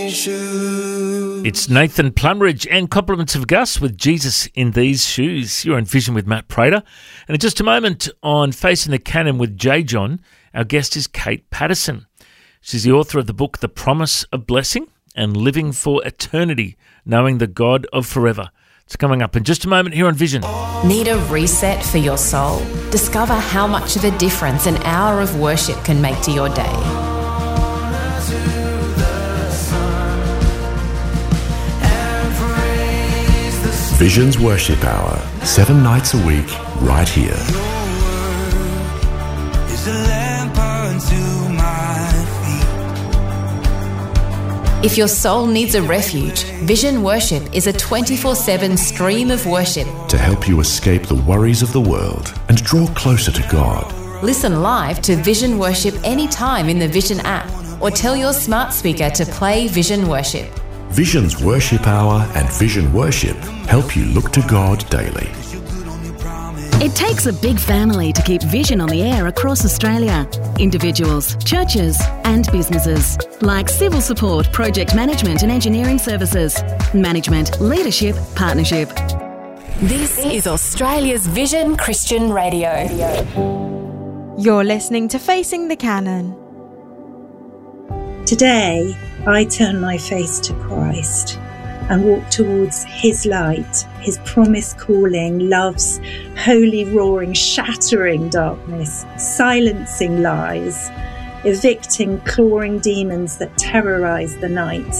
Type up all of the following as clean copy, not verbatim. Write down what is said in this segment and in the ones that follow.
It's Nathan Plumridge and Compliments of Gus with Jesus in These Shoes. You're on Vision with Matt Prater. And in just a moment on Facing the Canon with J. John, our guest is Kate Patterson. She's the author of the book The Promise of Blessing and Living for Eternity, Knowing the God of Forever. It's coming up in just a moment here on Vision. Need a reset for your soul? Discover how much of a difference an hour of worship can make to your day. Vision's Worship Hour, 7 nights a week, right here. If your soul needs a refuge, Vision Worship is a 24/7 stream of worship to help you escape the worries of the world and draw closer to God. Listen live to Vision Worship anytime in the Vision app or tell your smart speaker to play Vision Worship. Vision's Worship Hour and Vision Worship help you look to God daily. It takes a big family to keep Vision on the air across Australia. Individuals, churches and businesses, like civil support, project management and engineering services, management, leadership, partnership. This is Australia's Vision Christian Radio. You're listening to Facing the Canon. Today, I turn my face to Christ and walk towards His light, His promised calling, love's holy roaring, shattering darkness, silencing lies, evicting clawing demons that terrorize the night.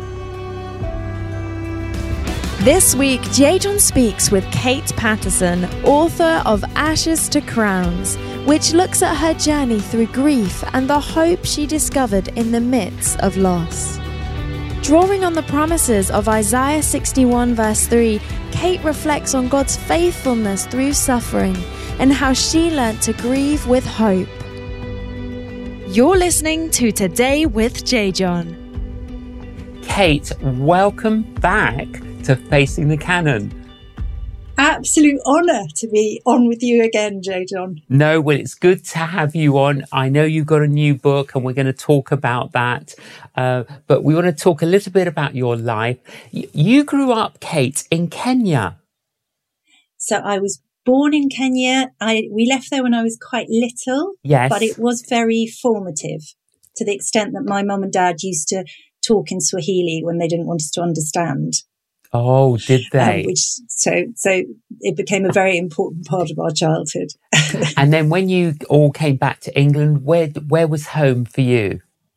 This week, J. John speaks with Kate Patterson, author of Ashes to Crowns, which looks at her journey through grief and the hope she discovered in the midst of loss. Drawing on the promises of Isaiah 61 verse 3, Kate reflects on God's faithfulness through suffering and how she learnt to grieve with hope. You're listening to Today with J. John. Kate, welcome back to Facing the Canon. Absolute honour to be on with you again, J. John. No, well, it's good to have you on. I know you've got a new book and we're going to talk about that. But we want to talk a little bit about your life. You grew up, Kate, in Kenya. So I was born in Kenya. We left there when I was quite little. Yes. But it was very formative to the extent that my mum and dad used to talk in Swahili when they didn't want us to understand. Oh, did they? So it became a very important part of our childhood. And then when you all came back to England, where was home for you?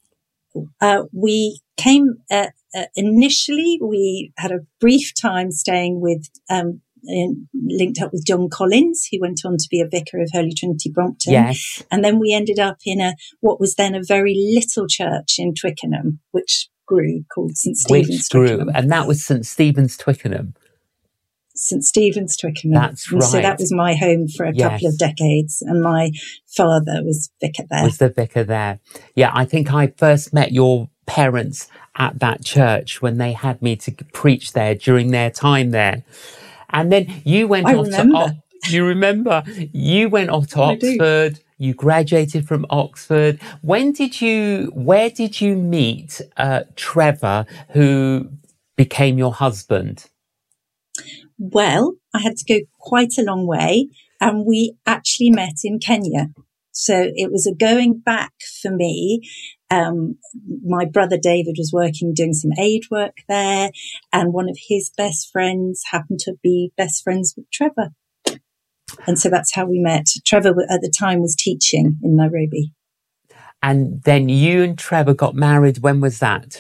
We came, initially, we had a brief time staying with, linked up with John Collins, who went on to be a vicar of Holy Trinity Brompton. Yes. And then we ended up in what was then a very little church in Twickenham, which grew, called St. Stephen's Twickenham. And that was St. Stephen's Twickenham. St. Stephen's Twickenham. That's right. So that was my home for a couple of decades, and my father was vicar there. Was the vicar there? Yeah, I think I first met your parents at that church when they had me to preach there during their time there. And then you went off to... You remember? You went off to Oxford. You graduated from Oxford. Where did you meet Trevor, who became your husband? Well, I had to go quite a long way, and we actually met in Kenya. So it was a going back for me. My brother David was doing some aid work there, and one of his best friends happened to be best friends with Trevor. And so that's how we met. Trevor at the time was teaching in Nairobi. And then you and Trevor got married. When was that?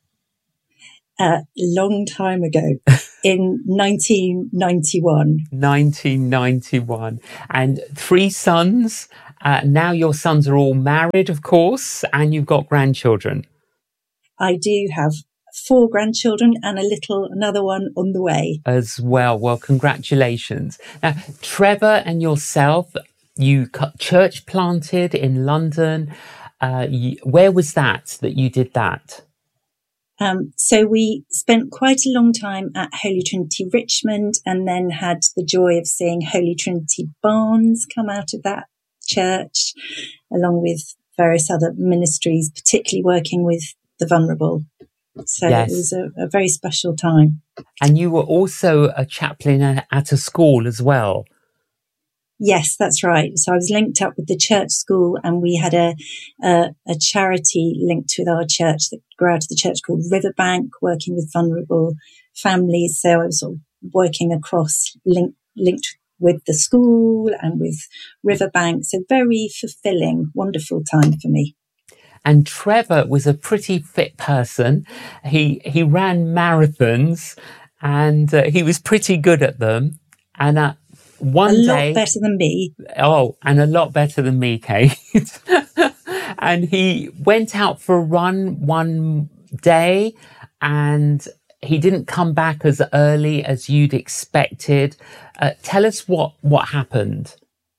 Long time ago, in 1991. 1991. And 3 sons. Now your sons are all married, of course, and you've got grandchildren. I do have 4 grandchildren and another one on the way. As well. Well, congratulations. Now, Trevor and yourself, you church planted in London. Where was that you did that? So we spent quite a long time at Holy Trinity Richmond, and then had the joy of seeing Holy Trinity Barnes come out of that church, along with various other ministries, particularly working with the vulnerable. So it was a very special time. And you were also a chaplain at a school as well. Yes, that's right. So I was linked up with the church school, and we had a charity linked with our church that grew out of the church called Riverbank, working with vulnerable families. So I was sort of working across, linked with the school and with Riverbank. So very fulfilling, wonderful time for me. And Trevor was a pretty fit person. He ran marathons, and he was pretty good at them. And one day, a lot better than me. Oh, and a lot better than me, Kate. And he went out for a run one day, and he didn't come back as early as you'd expected. Tell us what happened.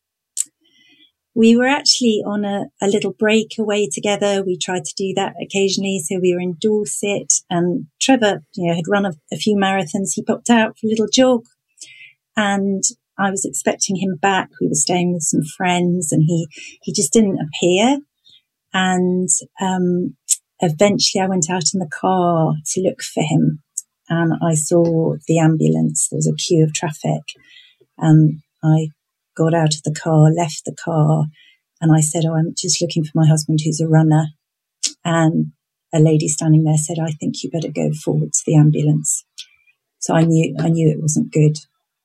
We were actually on a little breakaway together. We tried to do that occasionally. So we were in Dorset, and Trevor, had run a few marathons. He popped out for a little jog, and I was expecting him back. We were staying with some friends, and he just didn't appear. And eventually I went out in the car to look for him, and I saw the ambulance. There was a queue of traffic, and I got out of the car, left the car, and I said, I'm just looking for my husband who's a runner. And a lady standing there said, I think you better go forward to the ambulance. So I knew it wasn't good.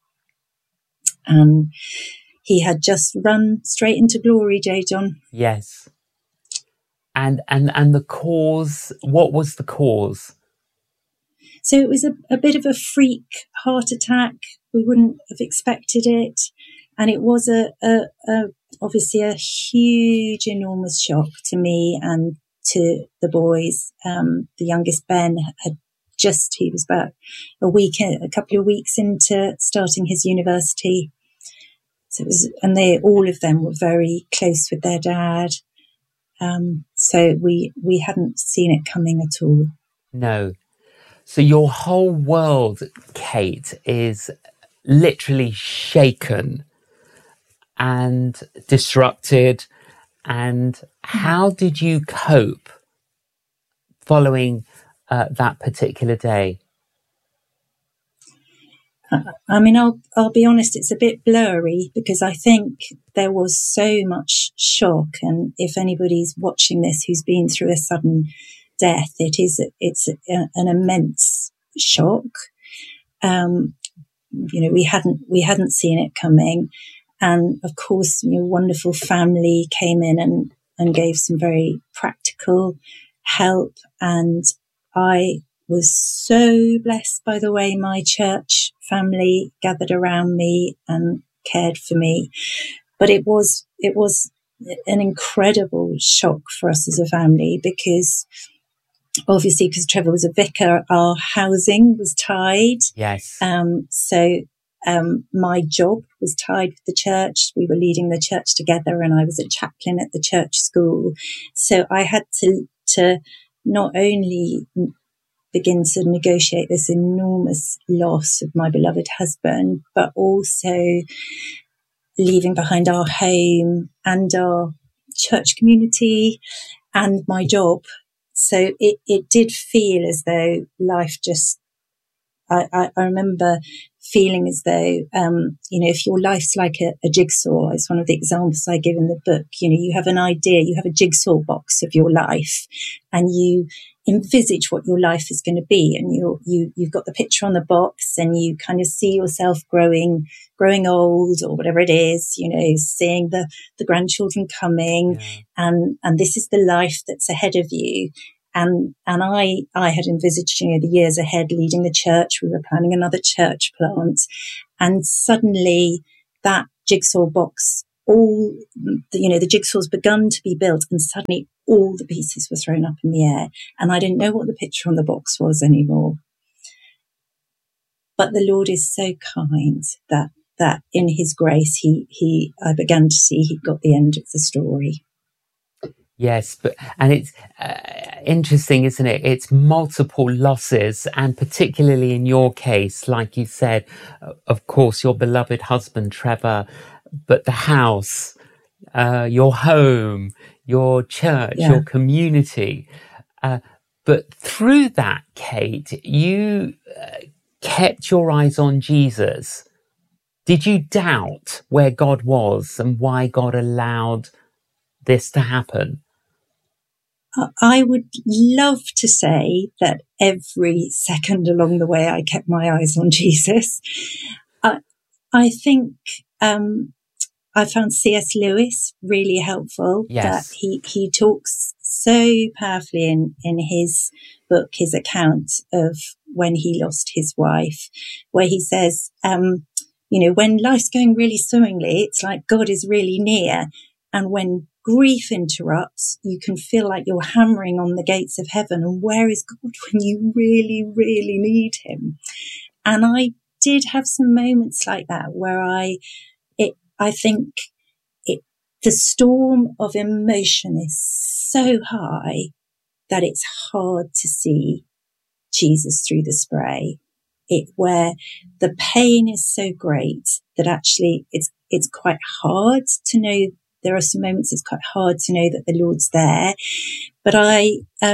And he had just run straight into glory, J. John. Yes. And the cause, what was the cause? So it was a bit of a freak heart attack. We wouldn't have expected it. And it was obviously a huge, enormous shock to me and to the boys. The youngest Ben he was about a couple of weeks into starting his university. So all of them were very close with their dad. So we hadn't seen it coming at all. No. So your whole world, Kate, is literally shaken and disrupted. And how did you cope following that particular day? I mean, I'll be honest, it's a bit blurry because I think there was so much shock. And if anybody's watching this who's been through a sudden death, it's an immense shock. We hadn't seen it coming. And of course, wonderful family came in and gave some very practical help. And I was so blessed by the way my church family gathered around me and cared for me. But it was an incredible shock for us as a family because Trevor was a vicar, our housing was tied. Yes. My job was tied with the church. We were leading the church together, and I was a chaplain at the church school. So I had to not only begin to negotiate this enormous loss of my beloved husband, but also leaving behind our home and our church community and my job. So it did feel as though life just, I remember feeling as though, if your life's like a jigsaw, it's one of the examples I give in the book, you have an idea, you have a jigsaw box of your life and you envisage what your life is going to be. And you've got the picture on the box and you kind of see yourself growing old or whatever it is, seeing the grandchildren coming and this is the life that's ahead of you. And I had envisaged, the years ahead leading the church. We were planning another church plant. And suddenly that jigsaw box, the jigsaw's begun to be built and suddenly all the pieces were thrown up in the air. And I didn't know what the picture on the box was anymore. But the Lord is so kind that in his grace, I began to see he'd got the end of the story. Yes, and it's interesting, isn't it? It's multiple losses, and particularly in your case, like you said, of course, your beloved husband, Trevor, but the house, your home, your church, your community. But through that, Kate, you kept your eyes on Jesus. Did you doubt where God was and why God allowed this to happen? I would love to say that every second along the way I kept my eyes on Jesus. I think I found C.S. Lewis really helpful. Yes. That he talks so powerfully in his book, his account of when he lost his wife, where he says, when life's going really swimmingly, it's like God is really near. And when grief interrupts, you can feel like you're hammering on the gates of heaven. And where is God when you really, really need him? And I did have some moments like that where I think the storm of emotion is so high that it's hard to see Jesus through the spray. Where the pain is so great that actually it's quite hard to know. There are some moments it's quite hard to know that the Lord's there. But I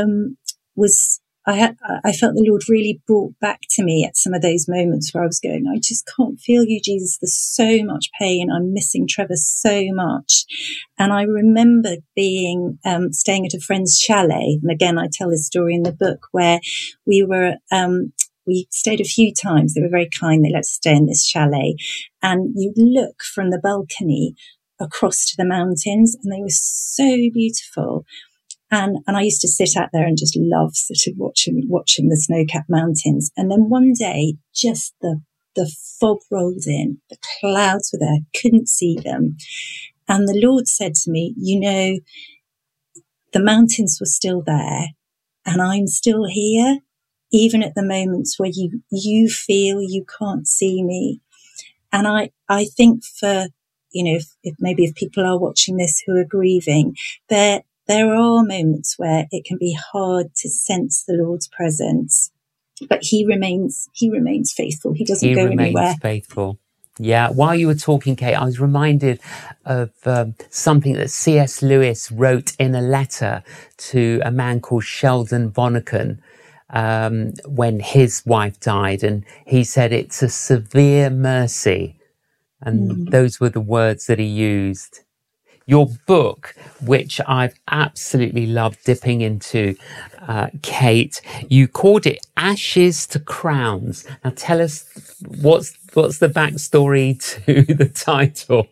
felt the Lord really brought back to me at some of those moments where I was going, I just can't feel you, Jesus. There's so much pain. I'm missing Trevor so much. And I remember being, staying at a friend's chalet. And again, I tell this story in the book where we stayed a few times. They were very kind. They let us stay in this chalet. And you look from the balcony across to the mountains, and they were so beautiful. And I used to sit out there and just love sort of watching the snow-capped mountains. And then one day, just the fog rolled in, the clouds were there, couldn't see them. And the Lord said to me, the mountains were still there, and I'm still here, even at the moments where you feel you can't see me. And I think for, if people are watching this who are grieving, there are moments where it can be hard to sense the Lord's presence, but he remains faithful. He doesn't go anywhere. He remains faithful. Yeah. While you were talking, Kate, I was reminded of something that C.S. Lewis wrote in a letter to a man called Sheldon Vonnegut when his wife died, and he said it's a severe mercy. And those were the words that he used. Your book, which I've absolutely loved dipping into, Kate, you called it Ashes to Crowns. Now tell us what's the backstory to the title?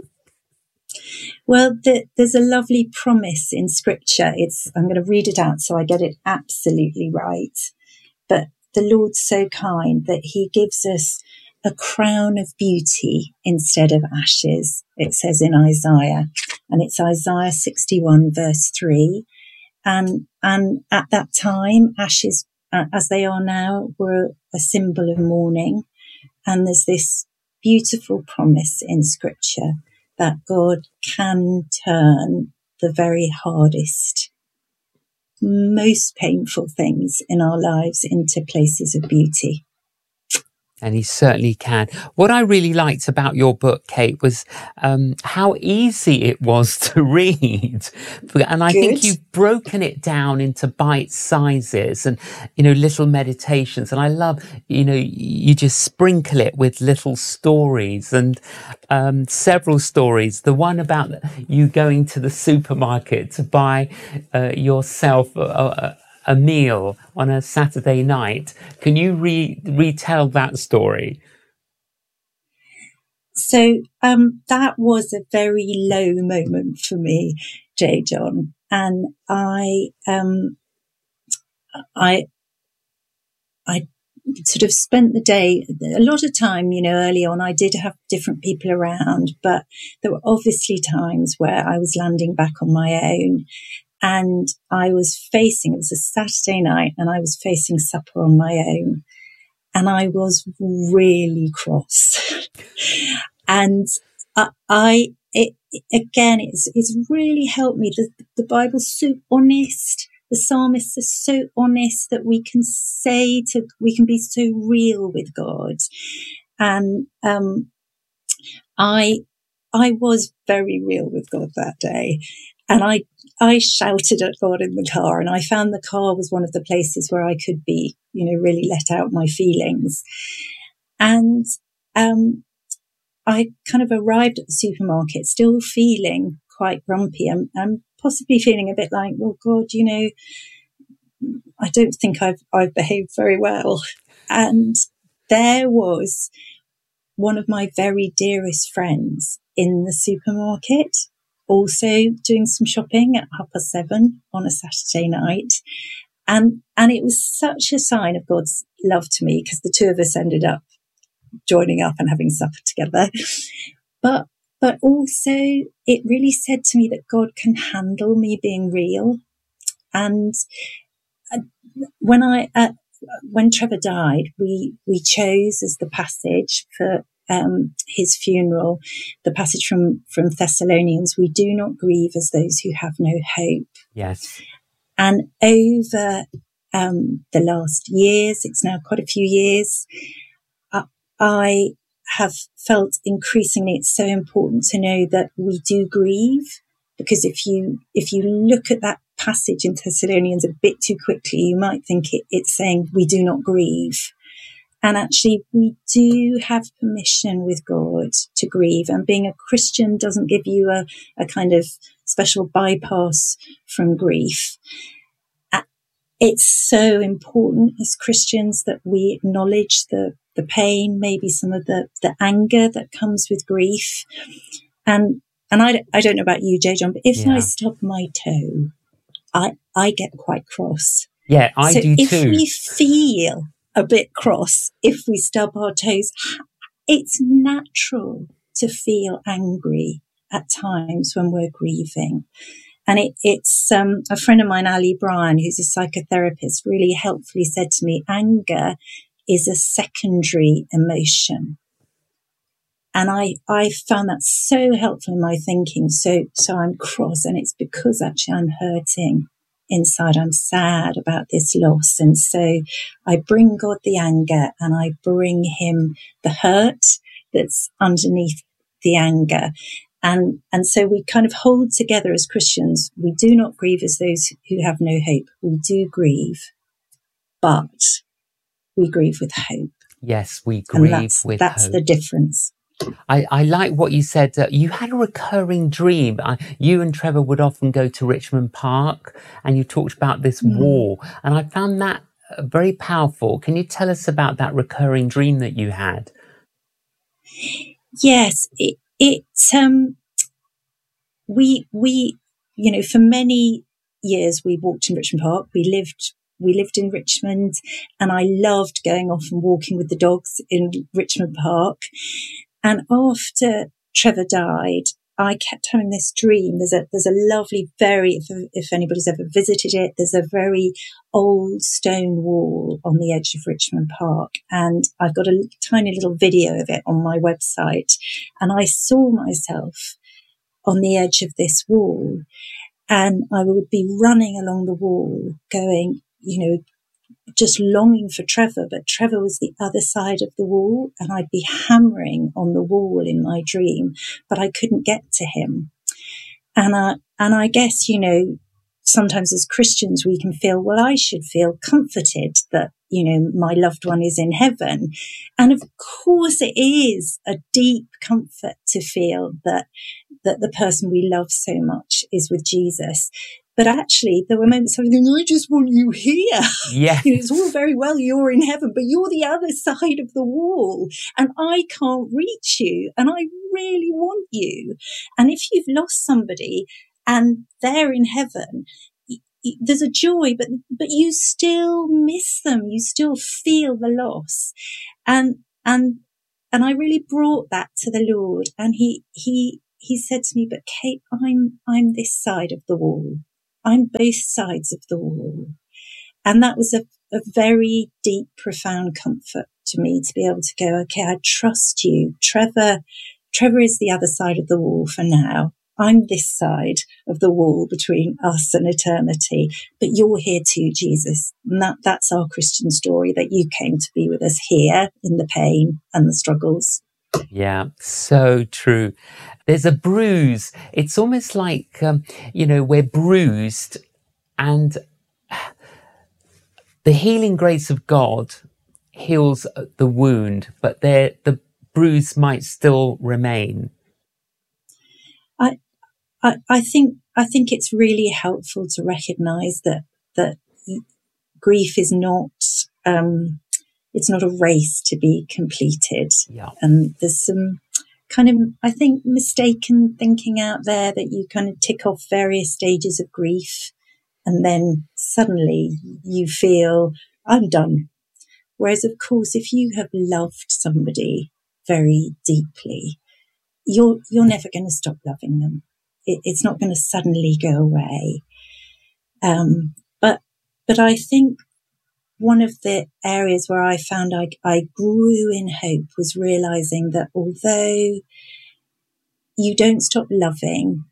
Well, there's a lovely promise in Scripture. I'm going to read it out so I get it absolutely right. But the Lord's so kind that he gives us a crown of beauty instead of ashes, it says in Isaiah. And it's Isaiah 61 verse 3. And at that time, ashes, as they are now, were a symbol of mourning. And there's this beautiful promise in Scripture that God can turn the very hardest, most painful things in our lives into places of beauty. And he certainly can. What I really liked about your book, Kate, was how easy it was to read. And I think you've broken it down into bite sizes and, little meditations. And I love, you just sprinkle it with little stories and several stories. The one about you going to the supermarket to buy yourself a meal on a Saturday night. Can you retell that story? So that was a very low moment for me, J. John, and I sort of spent the day. A lot of time, early on, I did have different people around, but there were obviously times where I was landing back on my own. And it was a Saturday night, and I was facing supper on my own, and I was really cross. And it's really helped me. The Bible's so honest. The psalmists are so honest that we can be so real with God. And I was very real with God that day. And I shouted at God in the car, and I found the car was one of the places where I could be, really let out my feelings. And I kind of arrived at the supermarket still feeling quite grumpy and possibly feeling a bit like, well, God, I don't think I've behaved very well. And there was one of my very dearest friends in the supermarket, also doing some shopping at 7:30 on a Saturday night. And it was such a sign of God's love to me, because the two of us ended up joining up and having supper together. But also it really said to me that God can handle me being real. And when Trevor died, we chose as the passage for his funeral, the passage from Thessalonians, we do not grieve as those who have no hope. Yes. And over the last years, it's now quite a few years, I have felt increasingly it's so important to know that we do grieve, because if you look at that passage in Thessalonians a bit too quickly, you might think it's saying we do not grieve. And actually, we do have permission with God to grieve. And being a Christian doesn't give you a kind of special bypass from grief. It's so important as Christians that we acknowledge the pain, maybe some of the anger that comes with grief. And I don't know about you, J. John, but if I stub my toe, I get quite cross. Yeah, I do too. So if we feel a bit cross, if we stub our toes, it's natural to feel angry at times when we're grieving. And it's a friend of mine, Ali Bryan, who's a psychotherapist, really helpfully said to me, anger is a secondary emotion. And I found that so helpful in my thinking. So I'm cross, and it's because actually I'm hurting inside. I'm sad about this loss. And so I bring God the anger, and I bring him the hurt that's underneath the anger. And so we kind of hold together as Christians. We do not grieve as those who have no hope. We do grieve, but we grieve with hope. Yes, we grieve with hope. That's the difference. I like what you said. You had a recurring dream. You and Trevor would often go to Richmond Park, and you talked about this wall. And I found that very powerful. Can you tell us about that recurring dream that you had? Yes, we for many years we walked in Richmond Park. We lived in Richmond, and I loved going off and walking with the dogs in Richmond Park. And after Trevor died, I kept having this dream. There's a lovely, if anybody's ever visited it, there's a very old stone wall on the edge of Richmond Park. And I've got a tiny little video of it on my website. And I saw myself on the edge of this wall, and I would be running along the wall going, just longing for Trevor, but Trevor was the other side of the wall, and I'd be hammering on the wall in my dream, but I couldn't get to him. And I guess, sometimes as Christians we can feel, well, I should feel comforted that, my loved one is in heaven. And of course it is a deep comfort to feel that the person we love so much is with Jesus. But actually, there were moments of thinking, I just want you here. Yeah. It's all very well, you're in heaven, but you're the other side of the wall, and I can't reach you, and I really want you. And if you've lost somebody and they're in heaven, there's a joy, but you still miss them. You still feel the loss. And I really brought that to the Lord, and he said to me, but Kate, I'm this side of the wall. I'm both sides of the wall. And that was a very deep, profound comfort to me to be able to go, okay, I trust you. Trevor is the other side of the wall for now. I'm this side of the wall between us and eternity, but you're here too, Jesus. And that's our Christian story, that you came to be with us here in the pain and the struggles. Yeah, so true. There's a bruise. It's almost like, we're bruised, and the healing grace of God heals the wound, but the bruise might still remain. I think it's really helpful to recognise that grief is not it's not a race to be completed. Yeah. And there's some kind of, I think, mistaken thinking out there that you kind of tick off various stages of grief and then suddenly you feel, I'm done. Whereas, of course, if you have loved somebody very deeply, you're never going to stop loving them. It's not going to suddenly go away. But I think one of the areas where I found I grew in hope was realizing that although you don't stop loving,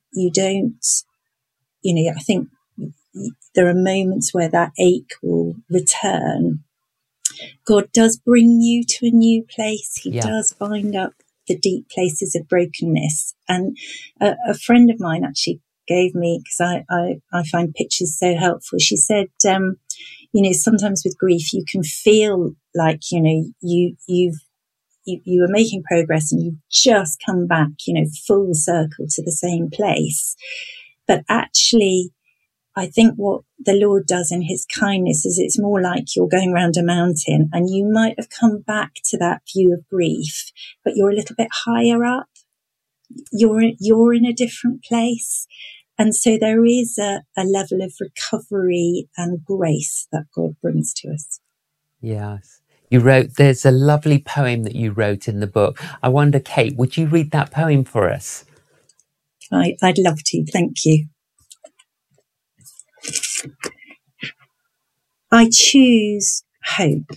I think there are moments where that ache will return. God does bring you to a new place. He does bind up the deep places of brokenness. And a friend of mine actually gave me, because I find pictures so helpful. She said, sometimes with grief, you can feel like, you are making progress and you've just come back, full circle to the same place. But actually, I think what the Lord does in his kindness is it's more like you're going around a mountain and you might have come back to that view of grief, but you're a little bit higher up. You're in a different place. And so there is a level of recovery and grace that God brings to us. Yes. There's a lovely poem that you wrote in the book. I wonder, Kate, would you read that poem for us? I'd love to. Thank you. I choose hope.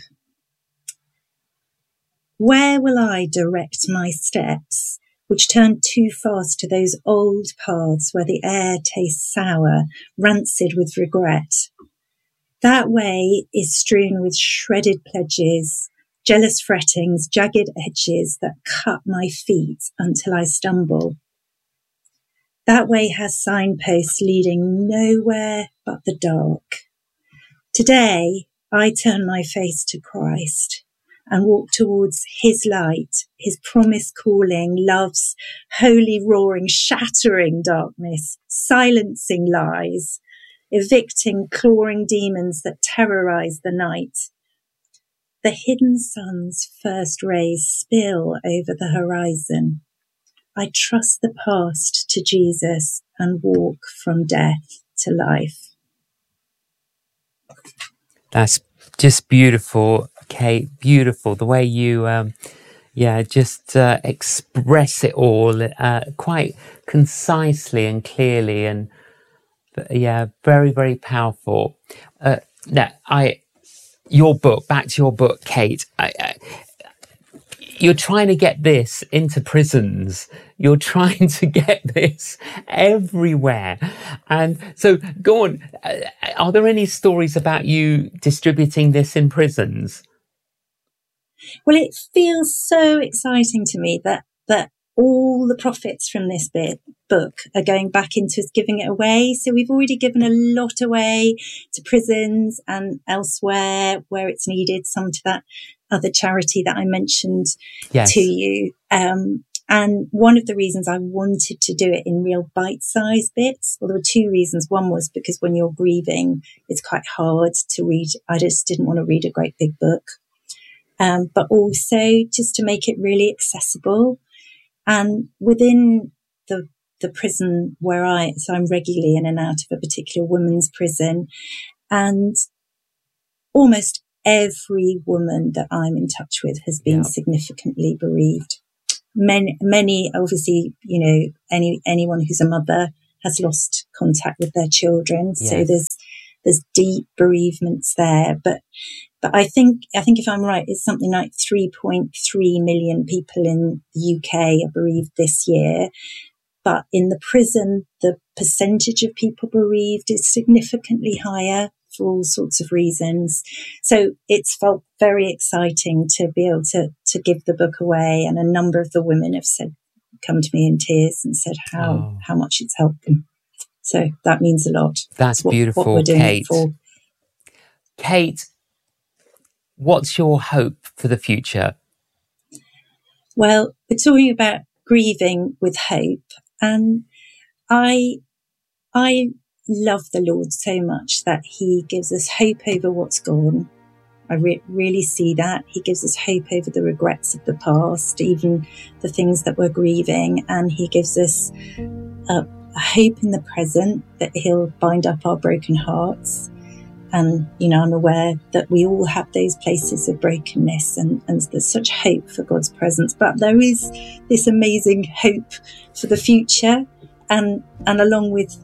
Where will I direct my steps, which turn too fast to those old paths where the air tastes sour, rancid with regret? That way is strewn with shredded pledges, jealous frettings, jagged edges that cut my feet until I stumble. That way has signposts leading nowhere but the dark. Today, I turn my face to Christ and walk towards his light, his promise calling, love's holy roaring, shattering darkness, silencing lies, evicting clawing demons that terrorize the night. The hidden sun's first rays spill over the horizon. I trust the past to Jesus and walk from death to life. That's just beautiful, Kate. Beautiful. The way you, just express it all quite concisely and clearly, and very, very powerful. Your book. Back to your book, Kate. You're trying to get this into prisons. You're trying to get this everywhere. And so go on. Are there any stories about you distributing this in prisons? Well, it feels so exciting to me that all the profits from this book are going back into us giving it away. So we've already given a lot away to prisons and elsewhere where it's needed, some to that other charity that I mentioned to you. And one of the reasons I wanted to do it in real bite-sized bits, well, there were two reasons. One was because when you're grieving, it's quite hard to read. I just didn't want to read a great big book. But also just to make it really accessible. And within the prison where so I'm regularly in and out of a particular women's prison, and almost every woman that I'm in touch with has been significantly bereaved. Many, obviously, anyone who's a mother has lost contact with their children. Yes. So there's deep bereavements there. But I think if I'm right, it's something like 3.3 million people in the UK are bereaved this year. But in the prison, the percentage of people bereaved is significantly higher, for all sorts of reasons. So it's felt very exciting to be able to give the book away. And a number of the women have come to me in tears and said how much it's helped them. So that means a lot. That's beautiful, what we're doing Kate. it for. Kate, what's your hope for the future? Well, we're talking about grieving with hope, and I love the Lord so much that he gives us hope over what's gone. I really see that. He gives us hope over the regrets of the past, even the things that we're grieving, and he gives us a hope in the present that he'll bind up our broken hearts. And, I'm aware that we all have those places of brokenness, and there's such hope for God's presence. But there is this amazing hope for the future. And along with,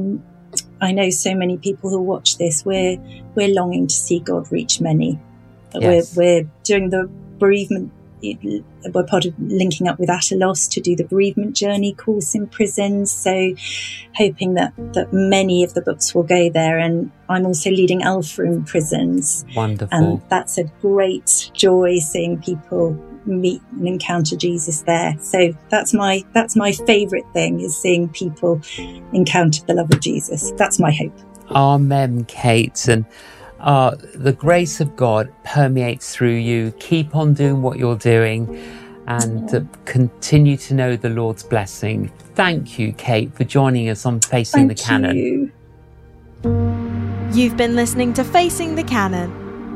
I know so many people who watch this, we're longing to see God reach many. Yes. We're doing the bereavement. We're part of linking up with Atalos to do the bereavement journey course in prisons. So hoping that many of the books will go there. And I'm also leading Alpha in prisons. Wonderful. And that's a great joy, seeing people meet and encounter Jesus there. So that's my favourite thing, is seeing people encounter the love of Jesus. That's my hope. Amen, Kate. And the grace of God permeates through you. Keep on doing what you're doing, and continue to know the Lord's blessing. Thank you, Kate, for joining us on Facing the Canon. You've been listening to Facing the Canon.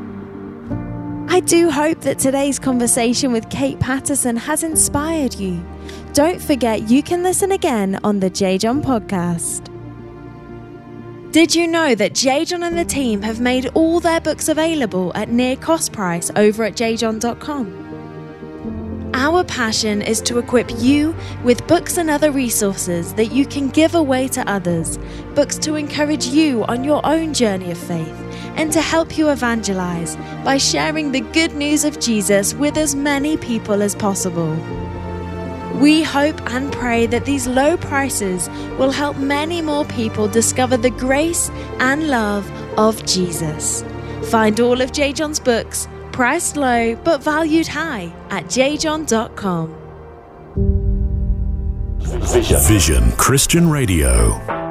I do hope that today's conversation with Kate Patterson has inspired you. Don't forget you can listen again on the J. John podcast. Did you know that J. John and the team have made all their books available at near cost price over at jjohn.com? Our passion is to equip you with books and other resources that you can give away to others, books to encourage you on your own journey of faith, and to help you evangelize by sharing the good news of Jesus with as many people as possible. We hope and pray that these low prices will help many more people discover the grace and love of Jesus. Find all of J. John's books, priced low but valued high, at jjohn.com. Vision Christian Radio.